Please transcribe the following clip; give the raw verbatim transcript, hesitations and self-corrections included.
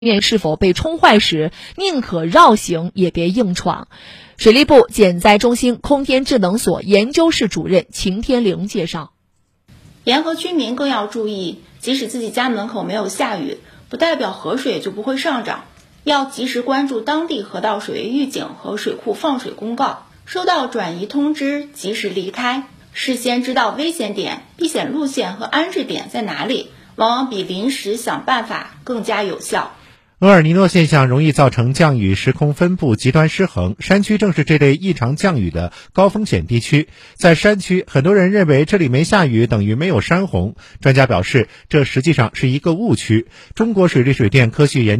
面是否被冲坏时，宁可绕行也别硬闯。水利部减灾中心空天智能所研究室主任秦天玲介绍， 沿河居民更要注意，即使自己家门口没有下雨，不代表河水就不会上涨，要及时关注当地河道水位预警和水库放水公告，收到转移通知及时离开，事先知道危险点、避险路线和安置点在哪里，往往比临时想办法更加有效。 厄尔尼诺现象容易造成降雨时空分布极端失衡，山区正是这类异常降雨的高风险地区。在山区，很多人认为这里没下雨等于没有山洪，专家表示，这实际上是一个误区。中国水利水电科学研